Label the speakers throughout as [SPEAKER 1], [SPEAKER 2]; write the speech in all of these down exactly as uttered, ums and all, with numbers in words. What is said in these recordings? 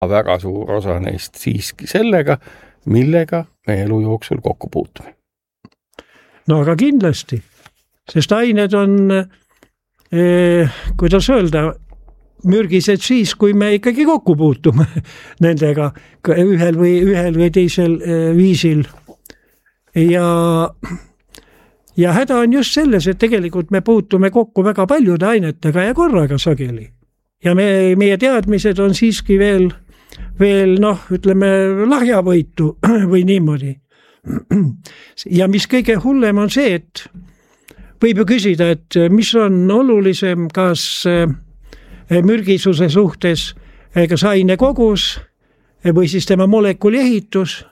[SPEAKER 1] väga suur osa neist siiski sellega, millega me elu jooksul kokku puutume.
[SPEAKER 2] No aga kindlasti, sest ained on, eh, kuidas öelda, mürgised siis, kui me ikkagi kokku puutume nendega ühel või, ühel või teisel eh, viisil. Ja, ja häda on just selles, et tegelikult me puutume kokku väga paljude ainetega ja korraga sageli. Ja me, meie teadmised on siiski veel, veel noh, ütleme, lahjavõitu või niimoodi. Ja mis kõige hullem on see, et võib ju küsida, et mis on olulisem, kas mürgisuse suhtes, kas aine kogus või siis tema molekuli ehitus.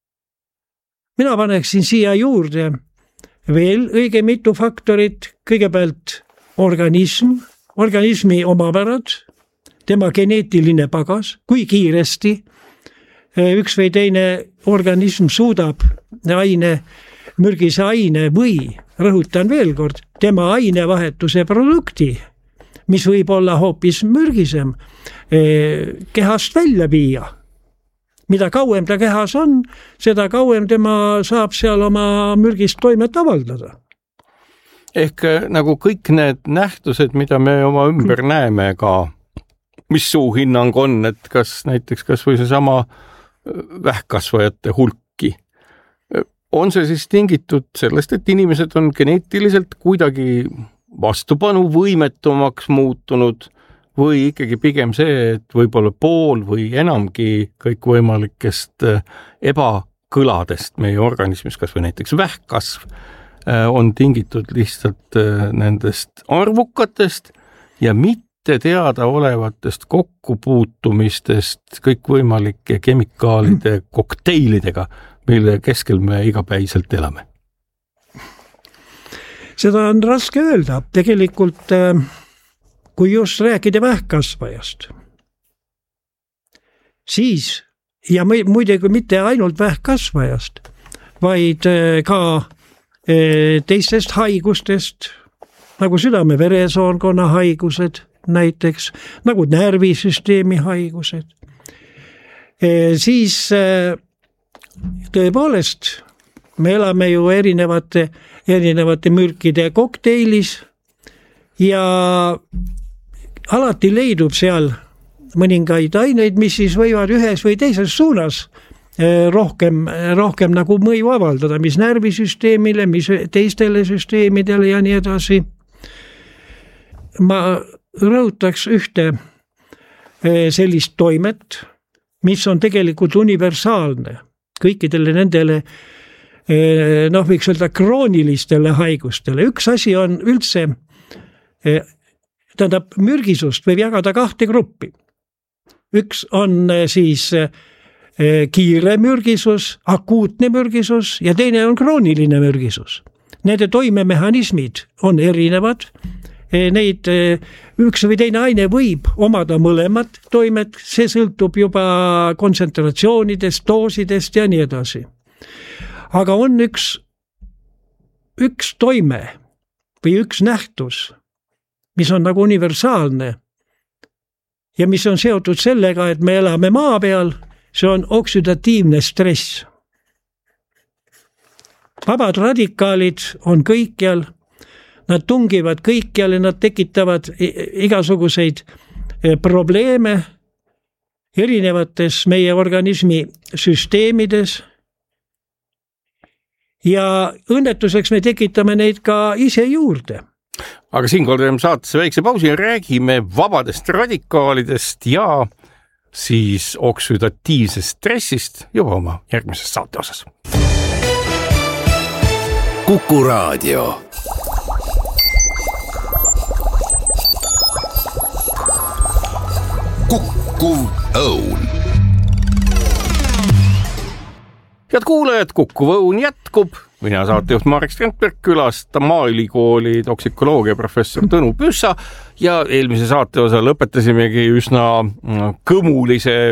[SPEAKER 2] Mina paneksin siia juurde veel õige mitu faktorit, kõigepealt organism, organismi omapärad, tema geneetiline pagas, kui kiiresti üks või teine organism suudab aine, mürgise aine või, rõhutan veel kord, tema ainevahetuse produkti, mis võib olla hoopis mürgisem, kehast välja viia. Mida kauem ta kehas on, seda kauem tema saab seal oma mürgist toimet avaldada.
[SPEAKER 1] Ehk nagu kõik need nähtused, mida me oma ümber näeme ka, mis suu hinnang on, et kas näiteks kas või see sama vähkkasvajate hulki. On see siis tingitud sellest, et inimesed on geneetiliselt kuidagi vastupanu võimetumaks muutunud või ikkagi pigem see, et võib-olla pool või enamgi kõik võimalikest ebakõladest meie organismis, kas või näiteks vähkkasv, on tingitud lihtsalt nendest arvukatest ja mitte teada olevatest kokkupuutumistest kõikvõimalike kemikaalide kokteilidega, mille keskel me igapäiselt elame.
[SPEAKER 2] Seda on raske öelda. Tegelikult, kui just rääkida vähkkasvajast, siis, ja muidugi mitte ainult vähkkasvajast, vaid ka teistest haigustest, nagu südame-veresoonkonna haigused, näiteks nagu närvisüsteemi haigused, siis tõepoolest me elame ju erinevate, erinevate mürkide kokteilis ja alati leidub seal mõningaid aineid, mis siis võivad ühes või teises suunas rohkem, rohkem nagu mõju avaldada, mis närvisüsteemile, mis teistele süsteemidele ja nii edasi. Ma rõhutaks ühte sellist toimet, mis on tegelikult universaalne kõikidele nendele, noh, võiks öelda kroonilistele haigustele. Üks asi on üldse, tähendab, mürgisust võib jagada kahte gruppi. Üks on siis kiire mürgisus, akuutne mürgisus ja teine on krooniline mürgisus. Nende toimemehhanismid on erinevad. Neid üks või teine aine võib omada mõlemad toimed, see sõltub juba kontsentratsioonidest, doosidest ja nii edasi. Aga on üks, üks toime või üks nähtus, mis on nagu universaalne ja mis on seotud sellega, et me elame maa peal, see on oksüdatiivne stress. Vabad radikaalid on kõikjal. Nad tungivad kõikjal ja nad tekitavad igasuguseid probleeme erinevates meie organismi süsteemides. Ja õnnetuseks me tekitame neid ka ise juurde.
[SPEAKER 1] Aga siinkohal teeme saatesse väikse pausi ja räägime vabadest radikaalidest ja siis oksüdatiivsest stressist juba oma järgmises saate osas.
[SPEAKER 3] Kuku Raadio. Kukkuv õun.
[SPEAKER 1] Head kuulajad, Kukkuv õun jätkub. Mina saatejuht Marek Strandberg külastab Maaülikooli toksikoloogia professor Tõnu Püssa ja eelmise saate osa lõpetasimegi üsna kõmulise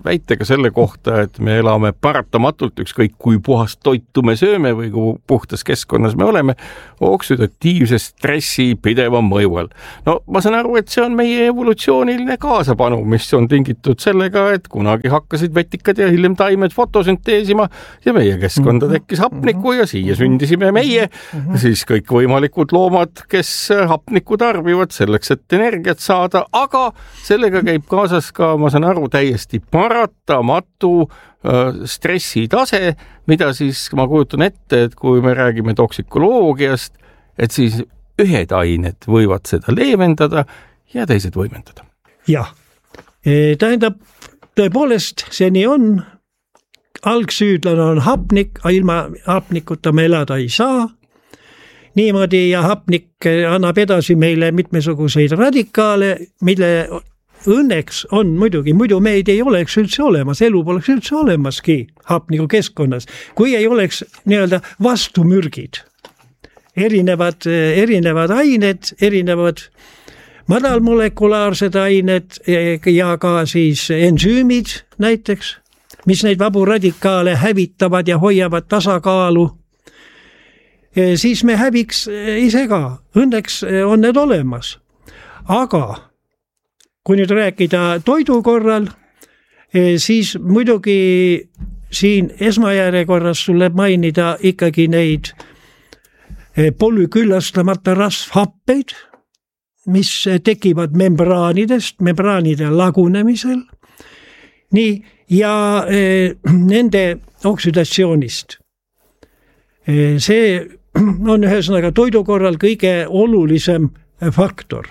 [SPEAKER 1] väitega selle kohta, et me elame paratamatult ükskõik kui puhast toitu me sööme või kui puhtas keskkonnas me oleme, oksüdatiivse stressi pideva mõju all. No ma saan aru, et see on meie evolutsiooniline kaasapanu, mis on tingitud sellega, et kunagi hakkasid vetikad ja hiljem taimed fotosünteesima ja meie keskkonda tekkis hapnikku ja siia sündisime meie, siis kõik võimalikud loomad, kes hapnikku tarbivad selleks, et energiat saada, aga sellega käib kaasas ka, ma saan aru, täiesti paratamatu stressitase, mida siis ma kujutan ette, et kui me räägime toksikoloogiast, et siis ühed ained võivad seda leevendada ja teised võimendada.
[SPEAKER 2] Jah, tähendab, tõepoolest see nii on, algsüüdlane on hapnik, ilma hapnikuta me elada ei saa, niimoodi ja hapnik annab edasi meile mitmesuguseid radikaale, mille õnneks on muidugi, muidu meid ei oleks üldse olemas, elu poleks üldse olemaski hapniku keskkonnas, kui ei oleks nii-öelda vastumürgid. Erinevad, erinevad ained, erinevad madalmolekulaarsed ained ja ka siis ensüümid näiteks, mis neid vabu radikaale hävitavad ja hoiavad tasakaalu, siis me häviks ise ka. Õnneks on need olemas. Aga kui nüüd rääkida toidu korral, siis muidugi siin esmajärjekorras tuleb mainida ikkagi neid polüküllastamata rasvhappeid, mis tekivad membraanidest, membraanide lagunemisel, nii, ja nende oksüdatsioonist. See on ühesõnaga toidu korral kõige olulisem faktor.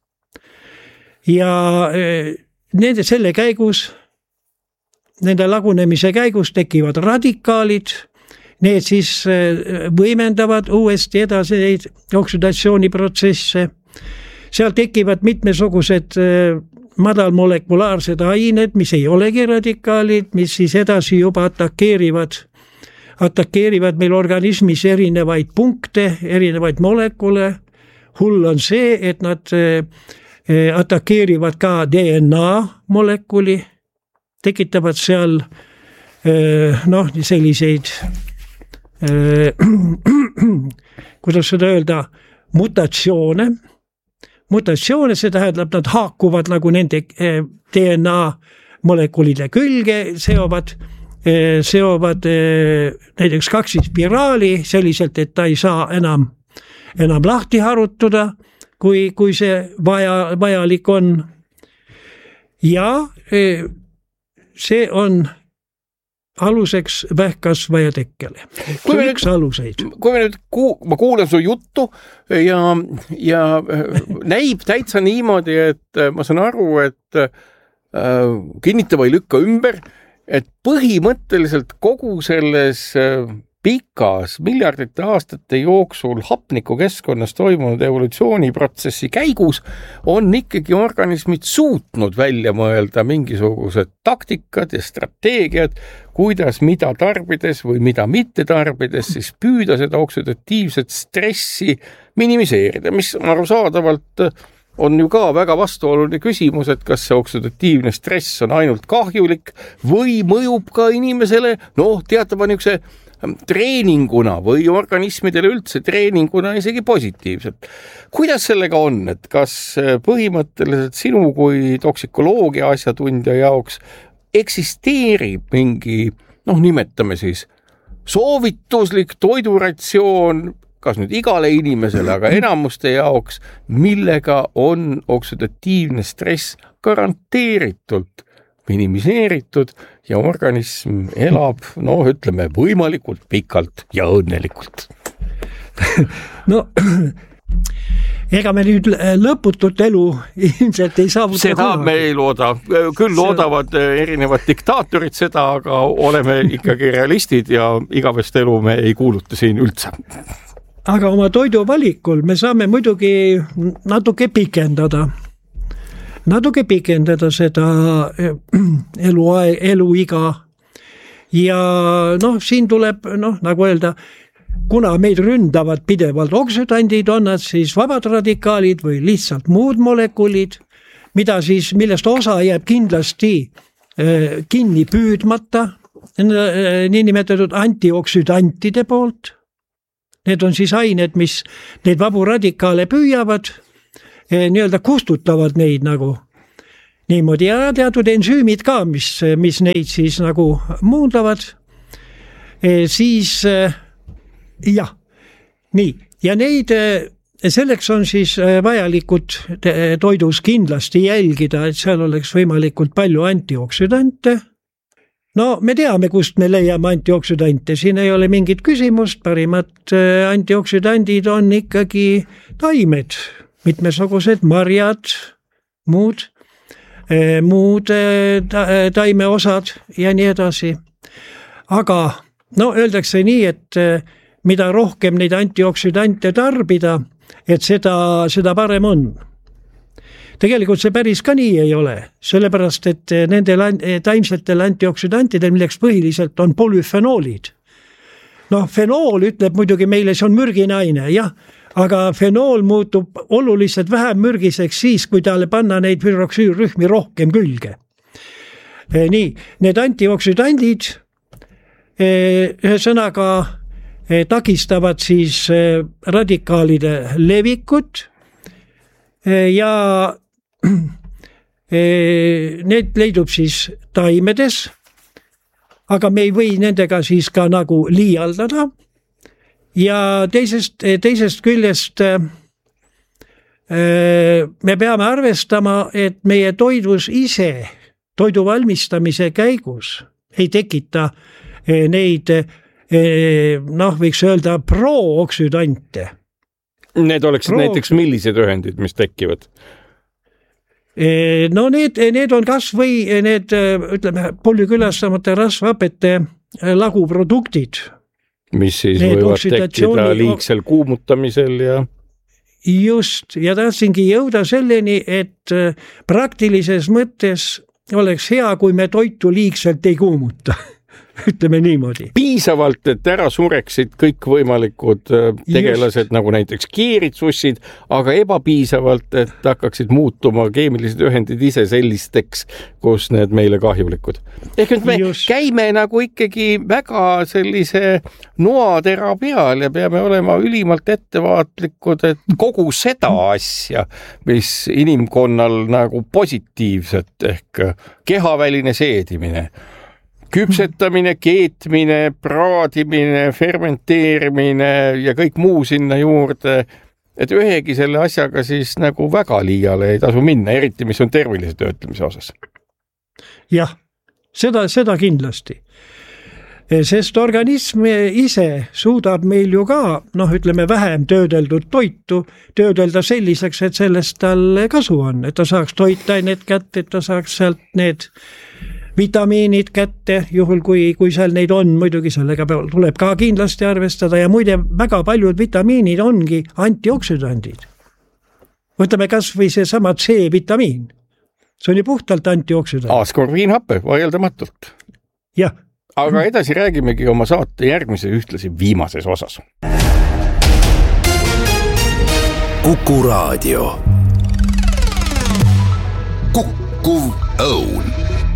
[SPEAKER 2] Ja nende selle käigus, nende lagunemise käigus tekivad radikaalid, need siis võimendavad uuesti edasi neid oksüdatsiooniprotsesse. Seal tekivad mitmesugused madalmolekulaarsed ained, mis ei olegi radikaalid, mis siis edasi juba atakeerivad, atakeerivad meil organismis erinevaid punkte, erinevaid molekule. Hull on see, et nad atakeerivad ka D N A molekuli, tekitavad seal noh, selliseid kuidas seda öelda, mutatsioone. Mutatsioone, see tähendab, nad haakuvad nagu nende D N A molekulide külge, seovad, seovad näiteks kaksispiraali selliselt, et ta ei saa enam, enam lahti harutuda, kui, kui see vaja, vajalik on. Ja see on aluseks vähkkasvaja tekkele. See on üks aluseid.
[SPEAKER 1] Kui me nüüd, ma kuulen su juttu ja, ja näib täitsa niimoodi, et ma saan aru, et äh, kinnita või lükka ümber, et põhimõtteliselt kogu selles äh, pikas miljardite aastate jooksul hapniku keskkonnas toimunud evolutsiooniprotsessi käigus on ikkagi organismid suutnud välja mõelda mingisugused taktikad ja strateegiad, kuidas mida tarbides või mida mitte tarbides siis püüda seda oksüdatiivset stressi minimiseerida, mis arusaadavalt on ju ka väga vastuoluline küsimus, et kas see oksüdatiivne stress on ainult kahjulik või mõjub ka inimesele, noh, teatava niisuguse treeninguna või organismidele üldse treeninguna isegi positiivselt. Kuidas sellega on, et kas põhimõtteliselt sinu kui toksikoloogia asjatundja jaoks eksisteerib mingi, noh, nimetame siis soovituslik toiduratsioon, kas nüüd igale inimesele, aga enamuste jaoks, millega on oksüdatiivne stress garanteeritult minimiseeritud ja organism elab, no ütleme, võimalikult pikalt ja õnnelikult.
[SPEAKER 2] No, ega me nüüd lõputut elu ilmselt ei saavuta.
[SPEAKER 1] Seda kunagi. Me ei looda. Küll loodavad erinevad diktaatorid seda, aga oleme ikkagi realistid ja igavest elu me ei kuuluta siin üldse.
[SPEAKER 2] Aga oma toiduvalikul me saame muidugi natuke pikendada. Natuke pikendada seda elu, eluiga ja noh, siin tuleb, noh, nagu öelda, kuna meid ründavad pidevalt oksüdandid, on nad siis vabad radikaalid või lihtsalt muud molekulid, mida siis, millest osa jääb kindlasti kinni püüdmata niinimetatud antioksüdantide poolt. Need on siis ained, mis neid vabu radikaale püüavad, nii-öelda kustutavad neid nagu niimoodi ja teatud ensüümid ka, mis, mis neid siis nagu muundavad. Siis jah, nii ja neid selleks on siis vajalikud toidus kindlasti jälgida, et seal oleks võimalikult palju antioksüdante. No me teame, kust me leiame antioksüdante, siin ei ole mingit küsimust, parimad antioksüdandid on ikkagi taimed, mitmesugused marjad, muud, muud taimeosad ja nii edasi. Aga no öeldakse nii, et mida rohkem neid antioksüdante tarbida, et seda, seda parem on. Tegelikult see päris ka nii ei ole, sellepärast, et nendel taimsetel antioksüdantidel, milleks põhiliselt on polüfenoolid. No fenool ütleb muidugi meile, see on mürginaine, jah, aga fenool muutub oluliselt vähem mürgiseks siis, kui talle panna neid hüdroksüürrühmi rohkem külge. Nii, need antioksüdandid ühesõnaga takistavad siis radikaalide levikut ja need leidub siis taimedes, aga me ei või nendega siis ka nagu liialdada ja teisest, teisest küljest me peame arvestama, et meie toidus ise toidu valmistamise käigus ei tekita neid, noh, võiks öelda prooksüdante.
[SPEAKER 1] Need oleksid Pro... näiteks millised ühendid, mis tekivad?
[SPEAKER 2] No need, need on kas või need, ütleme, polükülastamata rasvhapete laguproduktid.
[SPEAKER 1] Mis siis need võivad oksidatsiooni... tekkida liigsel kuumutamisel ja...
[SPEAKER 2] Just, ja tahtsingi jõuda selleni, et praktilises mõttes oleks hea, kui me toitu liigselt ei kuumuta. Ütleme niimoodi.
[SPEAKER 1] Piisavalt, et ära sureksid kõik võimalikud tegelased, just, nagu näiteks kiiritsussid, aga ebapiisavalt, et hakkaksid muutuma keemilised ühendid ise sellisteks, kus need meile kahjulikud. Ehk et me just käime nagu ikkagi väga sellise noatera peal ja peame olema ülimalt ettevaatlikud, et kogu seda asja, mis inimkonnal nagu positiivset ehk kehaväline seedimine, küpsetamine, keetmine, praadimine, fermenteerimine ja kõik muu sinna juurde, et ühegi selle asjaga siis nagu väga liiale ei tasu minna, eriti mis on tervilise töötlemise osas.
[SPEAKER 2] Jah, seda, seda kindlasti. Sest organism ise suudab meil ju ka, noh, ütleme vähem töödeldud toitu töödelda selliseks, et sellest tal kasu on, et ta saaks toitainet kätte, et ta saaks sealt need vitamiinid kätte, juhul kui, kui seal neid on, muidugi sellega tuleb ka kindlasti arvestada ja muide väga paljud vitamiinid ongi antioksüdandid. Võtame kas või see sama C-vitamiin. See on ju puhtalt antioksüdant.
[SPEAKER 1] Askorbiinhappe, vaieldamatult.
[SPEAKER 2] Jah.
[SPEAKER 1] Aga edasi räägimegi oma saate järgmise ühtlasi viimases osas.
[SPEAKER 3] Kuku Raadio. Kuku Õun.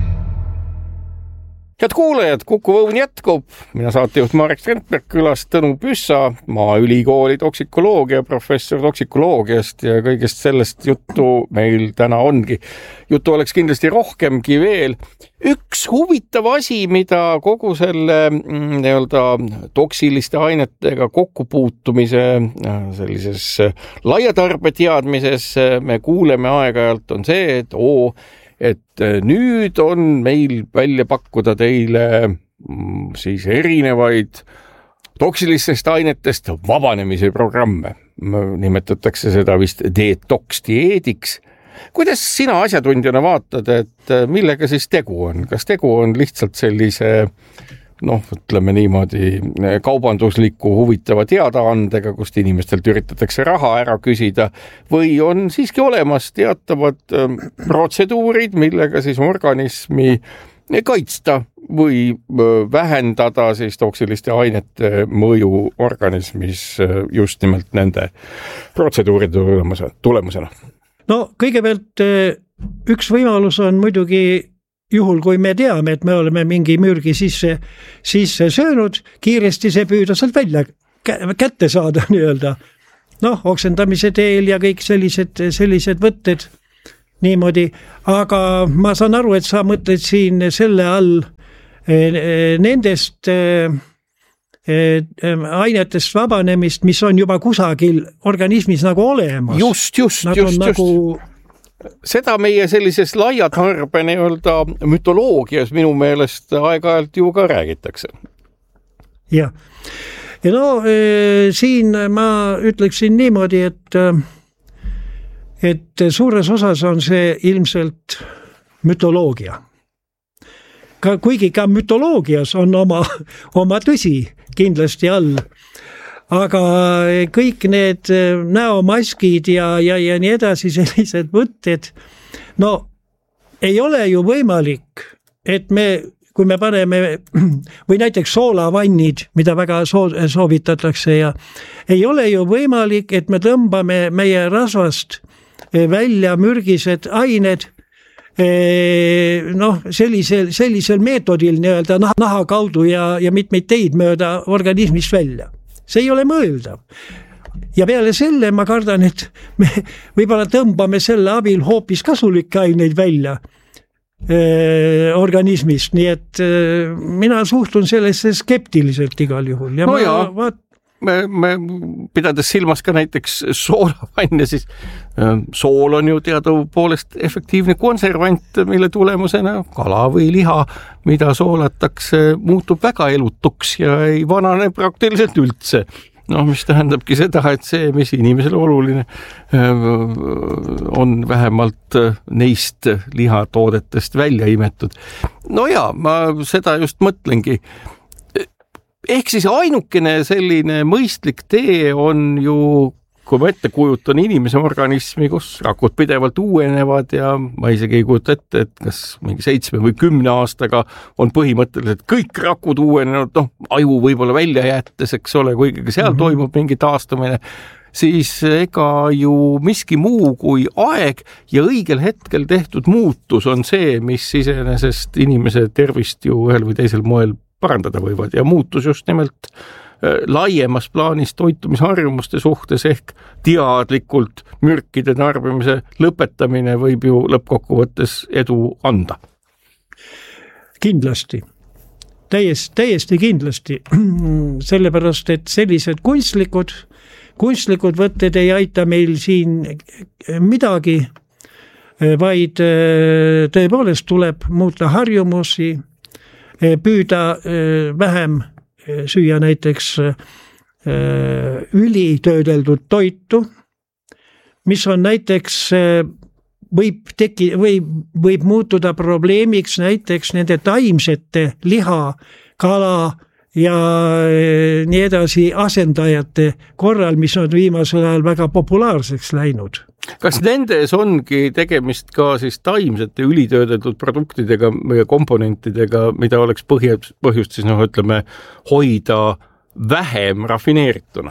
[SPEAKER 1] Head kuulajad, Kuku Õun jätkub. Mina saatejuht Marek Strandberg, külas Tõnu Püssa, Maaülikooli toksikoloogia, professor toksikoloogiast ja kõigest sellest juttu meil täna ongi. Juttu oleks kindlasti rohkemgi veel. Üks huvitav asi, mida kogu selle nii-öelda toksiliste ainetega kokkupuutumise sellises laiatarbeteadmises me kuuleme aeg-ajalt on see, et oo, et nüüd on meil välja pakkuda teile siis erinevaid toksilistest ainetest vabanemise programme. Nimetatakse seda vist detoks-dieediks. Kuidas sina asjatundjana vaatad, et millega siis tegu on? Kas tegu on lihtsalt sellise, noh, ütleme niimoodi, kaubandusliku huvitava teadaandega, kust inimestelt üritatakse raha ära küsida, või on siiski olemas teatavad protseduurid, millega siis organismi kaitsta või vähendada siis toksiliste ainete mõju organismis just nimelt nende protseduuride tulemusena?
[SPEAKER 2] No kõigepealt üks võimalus on muidugi juhul, kui me teame, et me oleme mingi mürgi sisse, sisse söönud, kiiresti see püüda sealt välja kätte saada nii-öelda. Noh, oksendamise teel ja kõik sellised, sellised võtted niimoodi, aga ma saan aru, et sa mõtled siin selle all nendest ainetest vabanemist, mis on juba kusagil organismis nagu olemas.
[SPEAKER 1] Just, just,
[SPEAKER 2] Nad
[SPEAKER 1] just, just.
[SPEAKER 2] Nagu...
[SPEAKER 1] Seda meie sellises laia tarbe nii-öelda mütoloogias minu meelest aeg-ajalt ju ka räägitakse.
[SPEAKER 2] Jah. Ja no siin ma ütleksin niimoodi, et, et suures osas on see ilmselt mütoloogia. Ka, kuigi ka mütoloogias on oma, oma tõsi kindlasti all, aga kõik need näomaskid ja, ja, ja nii edasi sellised võtted, no ei ole ju võimalik, et me, kui me paneme või näiteks soolavannid, mida väga soovitatakse ja ei ole ju võimalik, et me tõmbame meie rasvast välja mürgised ained noh, sellisel, sellisel meetodil nii-öelda naha kaudu ja, ja mitmeid teid mööda organismist välja. See ei ole mõeldav. Ja peale selle ma kardan, et me võib-olla tõmbame selle abil hoopis kasulikke aineid välja eh, organismist, nii et eh, mina suhtun sellesse skeptiliselt igal juhul. Ja
[SPEAKER 1] no
[SPEAKER 2] ma,
[SPEAKER 1] jaa.
[SPEAKER 2] Vaat,
[SPEAKER 1] Me, me pidades silmas ka näiteks soolavanne, siis sool on ju teadupoolest efektiivne konservant, mille tulemusena kala või liha, mida soolatakse, muutub väga elutuks ja ei vanane praktiliselt üldse. No, mis tähendabki seda, et see, mis inimesele oluline, on vähemalt neist lihatoodetest välja imetud. No jaa, ma seda just mõtlengi. Ehk siis ainukene selline mõistlik tee on ju, kui ma ette kujutan inimese organismi, kus rakud pidevalt uuenevad ja ma isegi ei kujuta ette, et kas mingi seitsme või kümne aastaga on põhimõtteliselt kõik rakud uuenenud, noh, aju võib-olla välja jättes, eks ole, kuigi seal mm-hmm. toimub mingi taastumine, siis ega ju miski muu kui aeg ja õigel hetkel tehtud muutus on see, mis iseenesest inimese tervist ju ühel või teisel moel parandada võivad ja muutus just nimelt laiemas plaanis toitumisharjumuste suhtes ehk teadlikult mürkide tarbimise lõpetamine võib ju lõppkokkuvõttes edu anda.
[SPEAKER 2] Kindlasti. Täiesti, täiesti kindlasti. Sellepärast, et sellised kunstlikud, kunstlikud võtted ei aita meil siin midagi, vaid tõepoolest tuleb muuta harjumusi, püüda vähem süüa näiteks ülitöödeldud toitu, mis on näiteks, võib, teki, võib, võib muutuda probleemiks näiteks nende taimsete liha, kala ja nii edasi asendajate korral, mis on viimasel ajal väga populaarseks läinud.
[SPEAKER 1] Kas nendes ongi tegemist ka siis taimsete ülitöödeldud produktidega või komponentidega, mida oleks põhjust, põhjust siis noh, ütleme, hoida vähem rafineerituna?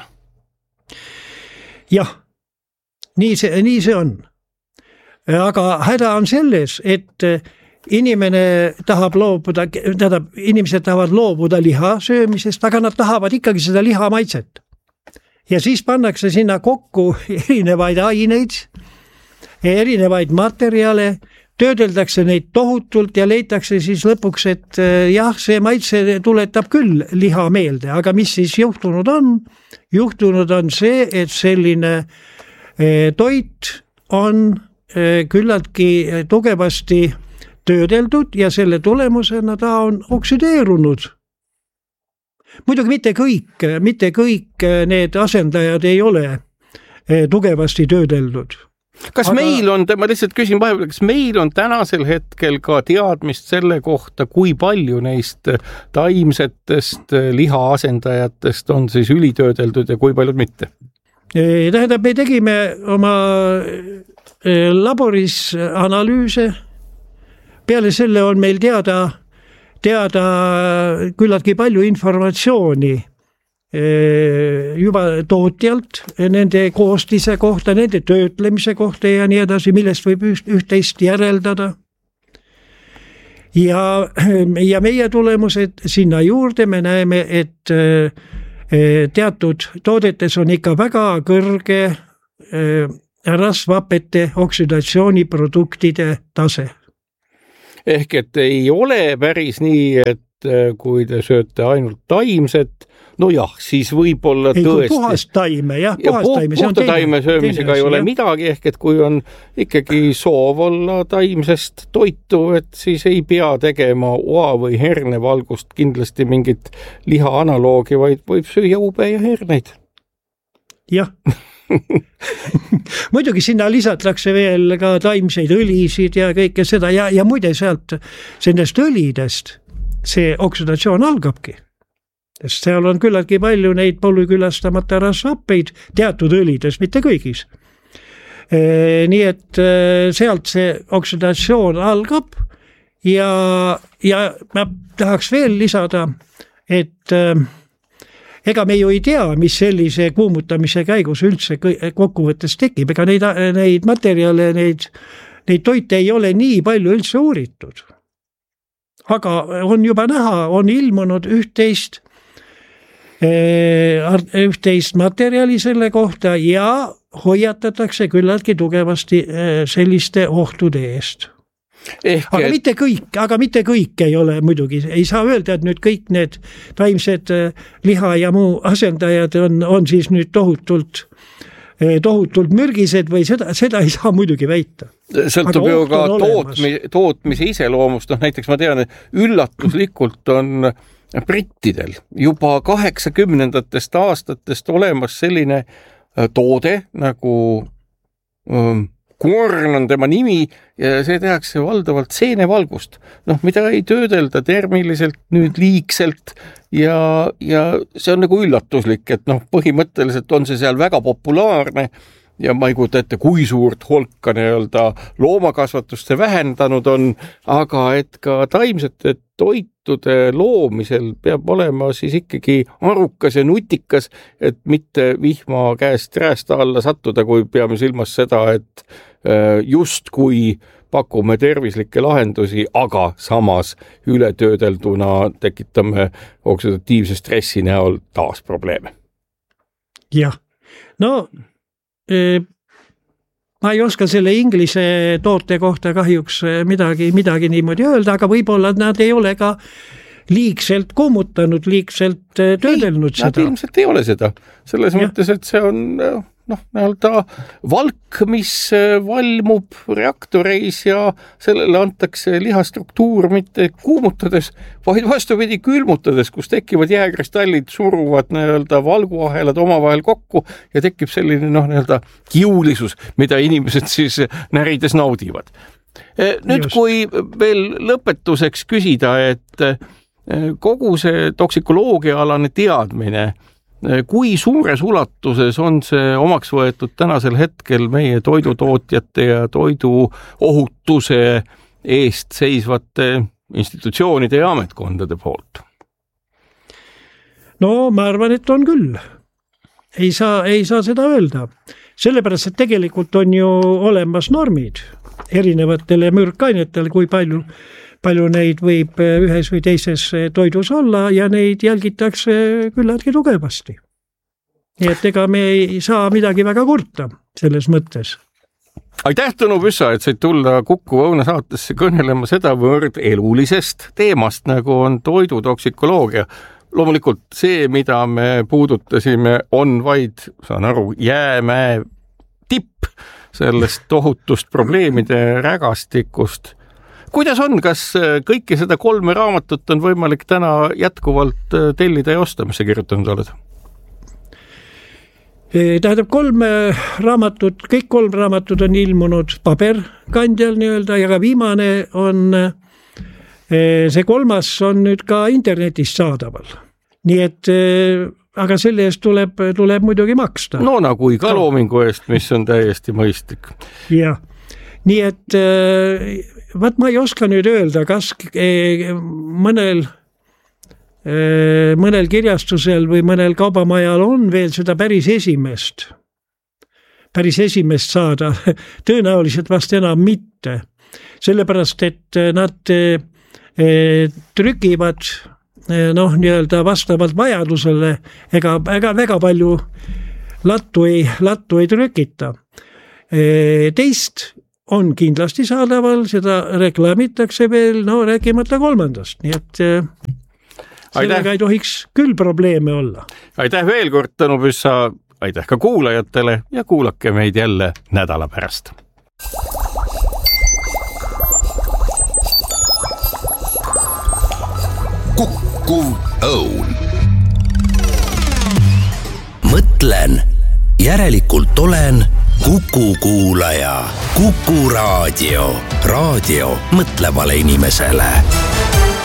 [SPEAKER 2] Jah, nii see, nii see on. Aga häda on selles, et inimene tahab loobuda, tähendab, inimesed tahavad loobuda liha söömisest, aga nad tahavad ikkagi seda liha maitset. Ja siis pannakse sinna kokku erinevaid aineid, erinevaid materjale, töödeldakse neid tohutult ja leitakse siis lõpuks, et jah, see maitse tuletab küll liha meelde, aga mis siis juhtunud on? Juhtunud on see, et selline toit on küllaltki tugevasti töödeldud ja selle tulemusena ta on oksideerunud. Muidugi mitte kõik, mitte kõik need asendajad ei ole tugevasti töödeldud.
[SPEAKER 1] Kas aga... meil on, ma lihtsalt küsin vahepeal, kas meil on tänasel hetkel ka teadmist selle kohta, kui palju neist taimsetest liha asendajatest on siis ülitöödeldud ja kui paljud mitte?
[SPEAKER 2] Tähendab, me tegime oma laboris analüüse. Peale selle on meil teada teada küllaltki palju informatsiooni juba tootjalt, nende koostise kohta, nende töötlemise kohta ja nii edasi, millest võib üht-teist järeldada. ja, ja meie tulemused sinna juurde me näeme, et teatud toodetes on ikka väga kõrge rasvhapete oksidatsiooniproduktide tase.
[SPEAKER 1] Ehk et ei ole päris nii, et kui te sööte ainult taimset, no jah, siis võib-olla
[SPEAKER 2] ei,
[SPEAKER 1] tõesti.
[SPEAKER 2] Puhast taime, jah,
[SPEAKER 1] ja
[SPEAKER 2] puhast taime.
[SPEAKER 1] Puhta taime söömisega teine, ei ole jah. midagi, ehk et kui on ikkagi soov olla taimsest toitu, et siis ei pea tegema oa või hernevalgust kindlasti mingit liha analoogi, vaid võib süüa ube ja herneid.
[SPEAKER 2] Jah. Muidugi sinna lisatakse veel ka taimseid õlisid ja kõike seda ja, ja muide sealt sendest õlidest see oksidatsioon algabki. Sest seal on küllaltki palju neid polükülastamata rasvhappeid teatud õlides, mitte kõigis. E, nii et sealt see oksidatsioon algab ja, ja ma tahaks veel lisada, et ega me ju ei tea, mis sellise kuumutamise käigus üldse kokkuvõttes tekib, ega neid, neid materjale, neid, neid toite ei ole nii palju üldse uuritud. Aga on juba näha, on ilmunud üht-teist, üht-teist materjali selle kohta ja hoiatatakse küllaltki tugevasti selliste ohtude eest. Ehk, aga mitte kõik, aga mitte kõik ei ole muidugi, ei saa öelda, et nüüd kõik need taimsed liha ja muu asendajad on, on siis nüüd tohutult, tohutult mürgised või seda, seda ei saa muidugi väita.
[SPEAKER 1] Sõltub ju ka tootmi, tootmise iseloomust, noh näiteks ma tean, et üllatuslikult on brittidel juba kaheksakümnendatest aastatest olemas selline toode nagu um, Korn on tema nimi ja see tehakse valdavalt seenevalgust, noh, mida ei töödelda termiliselt nüüd liigselt ja, ja see on nagu üllatuslik, et noh, põhimõtteliselt on see seal väga populaarne ja ma ei kujuta ette, kui suurt holka nii-öelda loomakasvatust see vähendanud on, aga et ka taimsete toitude loomisel peab olema siis ikkagi arukas ja nutikas, et mitte vihma käest rääst alla sattuda, kui peame silmas seda, et just kui pakume tervislikke lahendusi, aga samas ületöödelduna tekitame oksidatiivse stressi näol taas probleeme.
[SPEAKER 2] Jah, no ma ei oska selle inglise toote kohta kahjuks midagi, midagi niimoodi öelda, aga võib-olla nad ei ole ka liigselt kuumutanud, liigselt töödelnud
[SPEAKER 1] ei,
[SPEAKER 2] seda.
[SPEAKER 1] Nad ilmselt ei ole seda. Selles ja. mõttes, et see on noh, näolda valk, mis valmub reaktoreis ja sellele antakse lihastruktuur mitte kuumutades, vaid vastupidi külmutades, kus tekivad jääkristallid, suruvad näolda valguahelad omavahel kokku ja tekib selline noh, näolda kiulisus, mida inimesed siis närides naudivad. Nüüd, Just. kui veel lõpetuseks küsida, et kogu see toksikoloogia-alane teadmine, kui suures ulatuses on see omaks võetud tänasel hetkel meie toidutootjate ja toidu ohutuse eest seisvate institutsioonide ja ametkondade poolt?
[SPEAKER 2] No ma arvan, et on küll. Ei saa, ei saa seda öelda. Sellepärast, et tegelikult on ju olemas normid erinevatele mürkainetele, kui palju palju neid võib ühes või teises toidus olla ja neid jälgitakse küllaltki tugevasti. Nii et ega me ei saa midagi väga kurta selles mõttes.
[SPEAKER 1] Aitäh, Tõnu Püssa, et said tulla Kuku Õuna saatesse kõnelema sedavõrd elulisest teemast, nagu on toidutoksikoloogia. Loomulikult see, mida me puudutasime, on vaid, saan aru, jäämäe tipp sellest tohutust probleemide rägastikust. Kuidas on, kas kõiki seda kolme raamatut on võimalik täna jätkuvalt tellida ja osta, mis sa kirjutanud oled?
[SPEAKER 2] Tähendab, kolm raamatut, kõik kolm raamatut on ilmunud paberkandjal nii-öelda ja ka viimane on, see kolmas on nüüd ka internetis saadaval. Nii et, aga selle eest tuleb, tuleb muidugi maksta.
[SPEAKER 1] No nagu iga loomingu eest, mis on täiesti mõistlik.
[SPEAKER 2] Jah, nii et vaat ma ei oska nüüd öelda, kas mõnel, mõnel kirjastusel või mõnel kaubamajal on veel seda päris esimest, päris esimest saada. Tõenäoliselt vast enam mitte. Sellepärast, et nad trükivad noh, nii-öelda vastavalt vajadusele, ega, ega väga palju lattu ei, lattu ei trükita. Teist on kindlasti saadaval, seda reklaamitakse veel, no rääkimata kolmandast, nii et sellega ei tohiks küll probleeme olla.
[SPEAKER 1] Aitäh veel kord, Tõnu Püssa, aitäh ka kuulajatele ja kuulake meid jälle nädala pärast.
[SPEAKER 3] Kukkuv Õun. Mõtlen, järelikult olen Kuku kuulaja. Kuku raadio. Raadio mõtlevale inimesele.